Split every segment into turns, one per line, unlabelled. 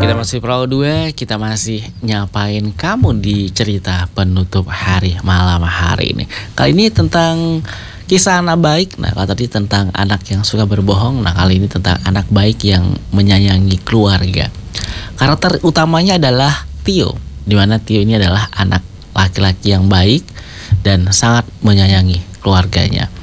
Kita masih Pro 2, kita masih nyapain kamu di cerita penutup hari malam hari ini. Kali ini tentang kisah anak baik. Nah, kalau tadi tentang anak yang suka berbohong, nah kali ini tentang anak baik yang menyayangi keluarga. Karakter utamanya adalah Tio, di mana Tio ini adalah anak laki-laki yang baik dan sangat menyayangi keluarganya.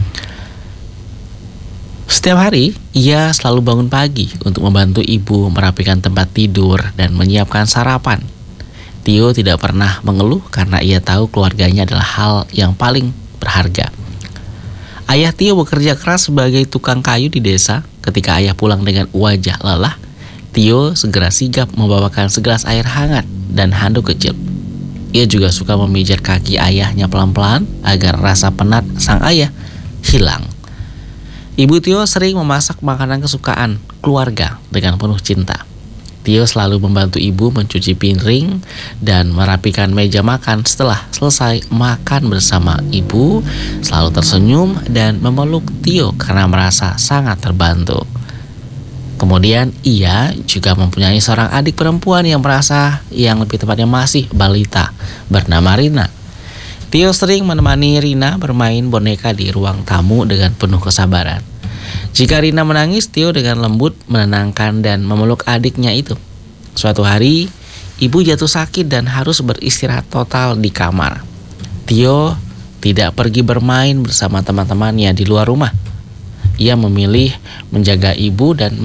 Setiap hari, ia selalu bangun pagi untuk membantu ibu merapikan tempat tidur dan menyiapkan sarapan. Tio tidak pernah mengeluh karena ia tahu keluarganya adalah hal yang paling berharga. Ayah Tio bekerja keras sebagai tukang kayu di desa. Ketika ayah pulang dengan wajah lelah, Tio segera sigap membawakan segelas air hangat dan handuk kecil. Ia juga suka memijat kaki ayahnya pelan-pelan agar rasa penat sang ayah hilang. Ibu Tio sering memasak makanan kesukaan keluarga dengan penuh cinta. Tio selalu membantu ibu mencuci piring dan merapikan meja makan. Setelah selesai makan bersama ibu, selalu tersenyum dan memeluk Tio karena merasa sangat terbantu. Kemudian ia juga mempunyai seorang adik perempuan yang lebih tepatnya masih balita bernama Rina. Tio sering menemani Rina bermain boneka di ruang tamu dengan penuh kesabaran. Jika Rina menangis, Tio dengan lembut menenangkan dan memeluk adiknya itu. Suatu hari, ibu jatuh sakit dan harus beristirahat total di kamar. Tio tidak pergi bermain bersama teman-temannya di luar rumah. Ia memilih menjaga ibu dan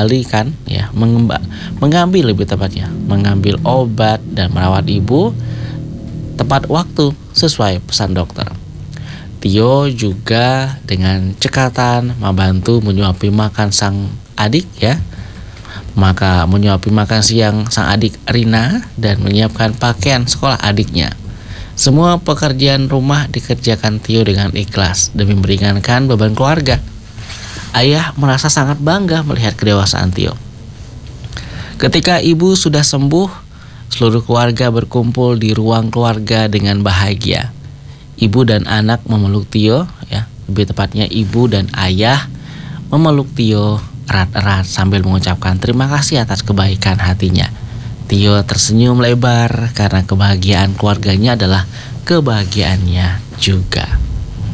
mengambil obat dan merawat ibu tepat waktu sesuai pesan dokter. Tio juga dengan cekatan membantu menyuapi makan sang adik menyuapi makan siang sang adik Rina dan menyiapkan pakaian sekolah adiknya. Semua pekerjaan rumah dikerjakan Tio dengan ikhlas demi meringankan beban keluarga. Ayah merasa sangat bangga melihat kedewasaan Tio. Ketika ibu sudah sembuh, seluruh keluarga berkumpul di ruang keluarga dengan bahagia. Ibu dan anak memeluk Tio, lebih tepatnya ibu dan ayah memeluk Tio erat-erat sambil mengucapkan terima kasih atas kebaikan hatinya. Tio tersenyum lebar karena kebahagiaan keluarganya adalah kebahagiaannya juga.